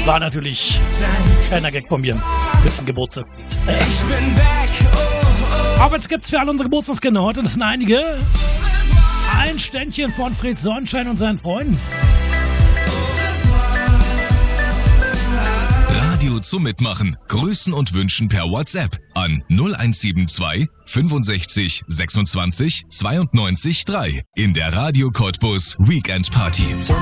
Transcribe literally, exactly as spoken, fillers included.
War natürlich ein kleiner Gag von mir mit dem Geburtstag. Ich bin weg, oh, oh. Aber jetzt gibt's für alle unsere Geburtstagskinder heute, das sind einige, ein Ständchen von Fred Sonnenschein und seinen Freunden. Radio zum Mitmachen. Grüßen und wünschen per WhatsApp an null eins sieben zwei fünfundsechzig sechsundzwanzig zweiundneunzig drei in der Radio Cottbus Weekend Party.